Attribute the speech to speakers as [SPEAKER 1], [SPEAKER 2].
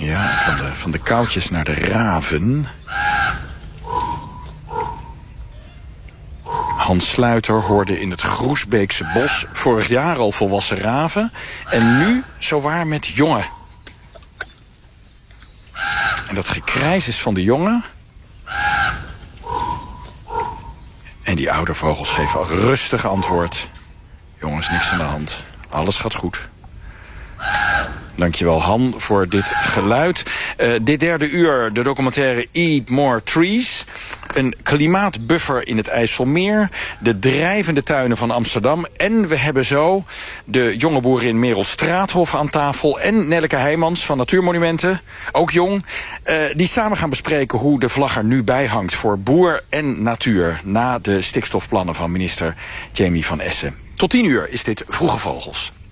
[SPEAKER 1] Ja, van de koudjes naar de raven. Hans Sluiter hoorde in het Groesbeekse bos vorig jaar al volwassen raven. En nu zowaar met jongen. En dat gekrijs is van de jongen. En die oude vogels geven al rustig antwoord. Jongens, niks aan de hand. Alles gaat goed. Dankjewel, Han, voor dit geluid. Dit derde uur, de documentaire Eat More Trees. Een klimaatbuffer in het IJsselmeer. De drijvende tuinen van Amsterdam. En we hebben zo de jonge boerin Merel Straathof aan tafel. En Nelleke Heijmans van Natuurmonumenten, ook jong. Die samen gaan bespreken hoe de vlag er nu bij hangt voor boer en natuur. Na de stikstofplannen van minister Jamie van Essen. Tot 10 uur is dit Vroege Vogels.